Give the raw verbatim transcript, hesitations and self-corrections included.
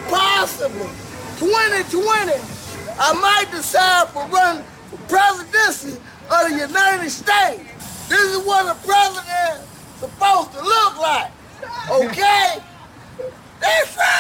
possibly twenty twenty, I might decide for running for presidency of the United States. This is what a president is supposed to look like, okay? That's right.